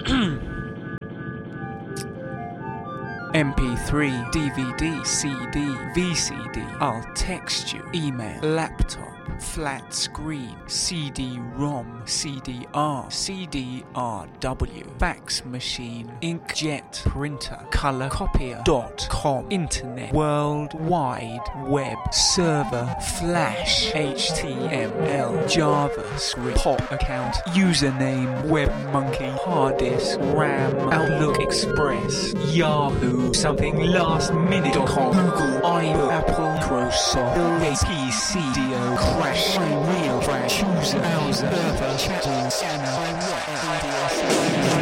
MP3, DVD, CD, VCD. I'll text you, email, laptop, flat screen, CD-ROM, CDR, CDRW, fax machine, inkjet printer, color copier, .com, internet, world wide web, server, flash, HTML, JavaScript, pop account, username, webmonkey, hard disk, RAM, Outlook Express, Yahoo, something lastminute.com, Google, Apple, Microsoft, PC, DO, crash, real crash, user, browser, server, chatting, scanner,